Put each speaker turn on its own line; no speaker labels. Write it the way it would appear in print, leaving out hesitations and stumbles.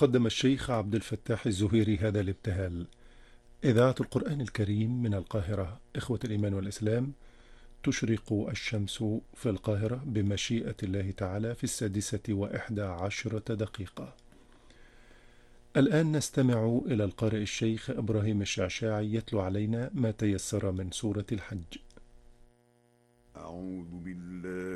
قدم الشيخ عبد الفتاح الزهيري هذا الابتهال. إذاعة القرآن الكريم من القاهرة. إخوة الإيمان والإسلام، تشرق الشمس في القاهرة بمشيئة الله تعالى في 6:11. الآن نستمع إلى القارئ الشيخ إبراهيم الشعشاعي يتلو علينا ما تيسر من سورة الحج.
أعوذ بالله